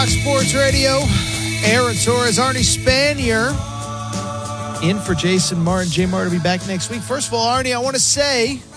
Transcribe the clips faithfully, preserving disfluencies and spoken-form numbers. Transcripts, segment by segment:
Sports Radio, Aaron Torres, Arnie Spanier, in for Jason Martin. J Martin will be back next week. First of all, Arnie, I want to say it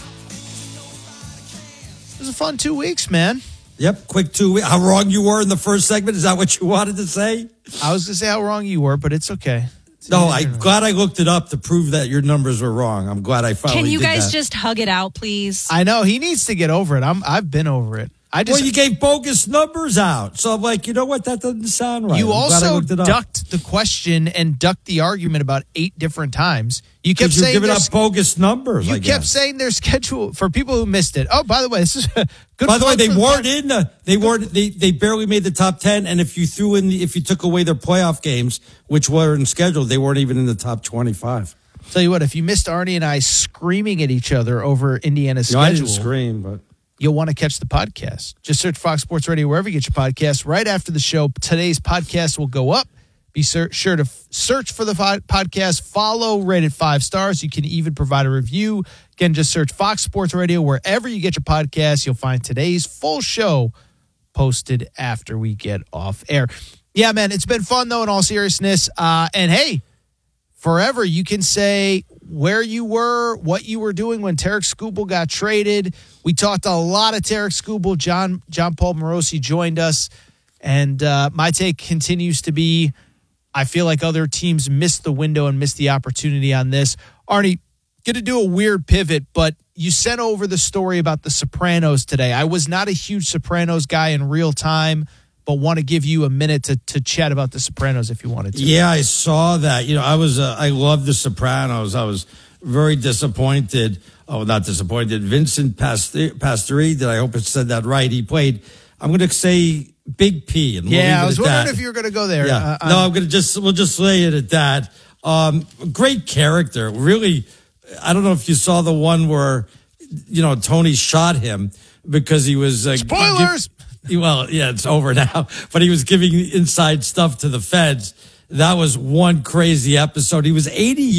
was a fun two weeks, man. Yep, quick two weeks. How wrong you were in the first segment? Is that what you wanted to say? I was going to say how wrong you were, but it's okay. It's no, I'm glad I looked it up to prove that your numbers were wrong. I'm glad I finally Can you did guys that. just hug it out, please? I know. He needs to get over it. I'm, I've been over it. I just, well, you gave bogus numbers out. So I'm like, you know what? That doesn't sound right. You I'm glad I also looked it up. ducked the question and ducked the argument about eight different times. You kept You're saying giving there's- out bogus numbers. You I kept guess. saying their schedule for people who missed it. Oh, by the way, this is a good. By the way, plug they for the weren't pod- in the. They weren't. They they barely made the top ten. And if you threw in, the, if you took away their playoff games, which weren't scheduled, they weren't even in the top twenty-five. Tell you what, if you missed Arnie and I screaming at each other over Indiana's No, I schedule, didn't scream, but you'll want to catch the podcast. Just search Fox Sports Radio wherever you get your podcasts. Right after the show, today's podcast will go up. Be sure to f- search for the podcast, follow, rate it five stars. You can even provide a review. Again, just search Fox Sports Radio wherever you get your podcasts. You'll find today's full show posted after we get off air. Yeah, man, it's been fun, though, in all seriousness. Uh, and, hey, forever you can say where you were, what you were doing when Tarek Skubal got traded. We talked a lot of Tarek Skubal. John, John Paul Morosi joined us. And uh, my take continues to be, I feel like other teams missed the window and missed the opportunity on this. Arnie, going to do a weird pivot, but you sent over the story about the Sopranos today. I was not a huge Sopranos guy in real time, but want to give you a minute to to chat about the Sopranos if you wanted to. yeah, I saw that. You know, I was uh, I love the Sopranos. I was very disappointed. Oh, not disappointed. Vincent Pastorizzi. I hope I said that right. He played. I'm going to say Big P. And we'll Yeah, I was leave it at wondering that. if you were going to go there. Yeah. Uh, no, I'm going to just, we'll just lay it at that. Um, great character. Really, I don't know if you saw the one where, you know, Tony shot him because he was. Uh, Spoilers! Give, well, yeah, it's over now. But he was giving inside stuff to the feds. That was one crazy episode. He was eighty